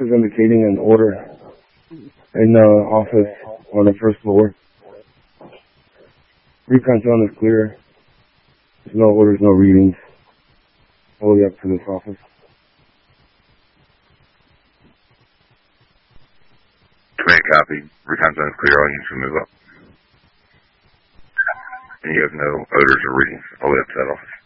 is indicating an order in the office on the first floor. Recon zone is clear. There's no orders, no readings. All the way up to this office. Command copy. Recon zone is clear. All units will move up. And you have no odors or readings all the way up to that office.